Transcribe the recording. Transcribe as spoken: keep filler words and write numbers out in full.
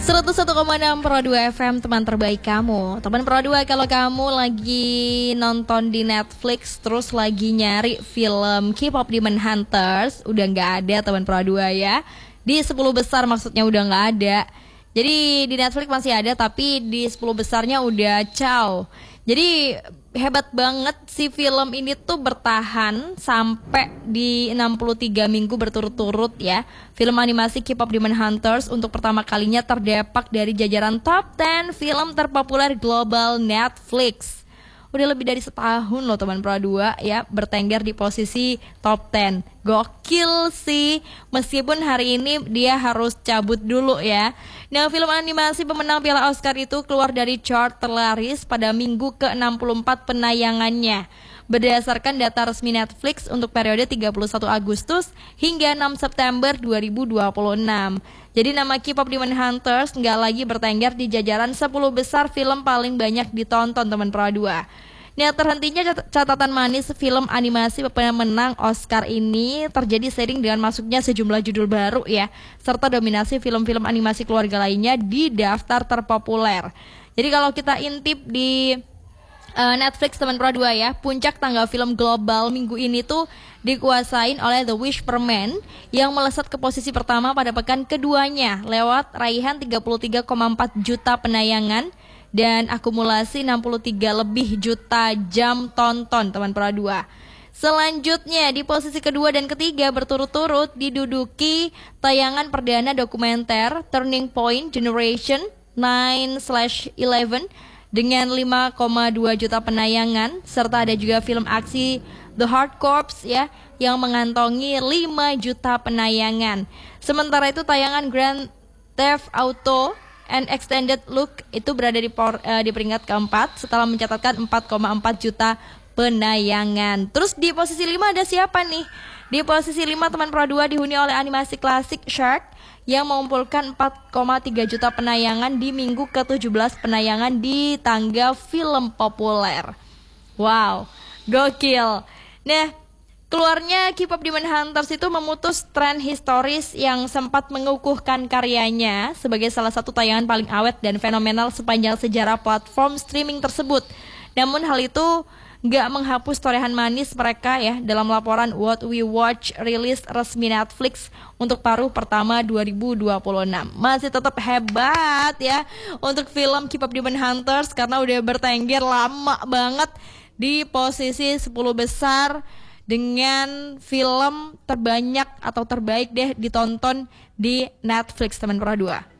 seratus satu koma enam Pro dua F M, teman terbaik kamu. Teman Pro dua, kalau kamu lagi nonton di Netflix terus lagi nyari film K-pop Demon Hunters, udah gak ada teman Pro dua ya. Di sepuluh besar maksudnya udah gak ada. Jadi di Netflix masih ada, tapi di sepuluh besarnya udah ciao. Jadi hebat banget si film ini tuh bertahan sampai di enam puluh tiga minggu berturut-turut ya. Film animasi K-pop Demon Hunters untuk pertama kalinya terdepak dari jajaran top sepuluh film terpopuler global Netflix. Udah lebih dari setahun loh teman Pro dua ya, bertengger di posisi top sepuluh. Gokil sih, meskipun hari ini dia harus cabut dulu ya. Nah, film animasi pemenang Piala Oscar itu keluar dari chart terlaris pada minggu ke enam puluh empat penayangannya. Berdasarkan data resmi Netflix untuk periode tiga puluh satu Agustus hingga enam September dua ribu dua puluh enam. Jadi nama K-pop Demon Hunters nggak lagi bertengger di jajaran sepuluh besar film paling banyak ditonton teman Pro dua. Nah, terhentinya catatan manis film animasi pemenang Oscar ini terjadi seiring dengan masuknya sejumlah judul baru ya, serta dominasi film-film animasi keluarga lainnya di daftar terpopuler. Jadi kalau kita intip di uh, Netflix teman Pro dua ya, puncak tangga film global minggu ini tuh dikuasain oleh The Whisperman yang melesat ke posisi pertama pada pekan keduanya lewat raihan tiga puluh tiga koma empat juta penayangan dan akumulasi enam puluh tiga lebih juta jam tonton teman Pro dua. Selanjutnya di posisi kedua dan ketiga berturut-turut diduduki tayangan perdana dokumenter Turning Point Generation nine slash eleven dengan lima koma dua juta penayangan, serta ada juga film aksi The Hard Corps ya yang mengantongi lima juta penayangan. Sementara itu tayangan Grand Theft Auto and Extended Look itu berada di, por, uh, di peringkat keempat setelah mencatatkan empat koma empat juta penayangan. Terus di posisi lima ada siapa nih? Di posisi lima teman Pro dua dihuni oleh animasi klasik Shark yang mengumpulkan empat koma tiga juta penayangan di minggu ke tujuh belas penayangan di tangga film populer. Wow, gokil. Nah, keluarnya K-pop Demon Hunters itu memutus tren historis yang sempat mengukuhkan karyanya sebagai salah satu tayangan paling awet dan fenomenal sepanjang sejarah platform streaming tersebut. Namun hal itu gak menghapus torehan manis mereka ya dalam laporan What We Watch rilis resmi Netflix untuk paruh pertama dua ribu dua puluh enam. Masih tetap hebat ya untuk film K-pop Demon Hunters karena udah bertengger lama banget di posisi sepuluh besar dengan film terbanyak atau terbaik deh ditonton di Netflix teman Pro dua.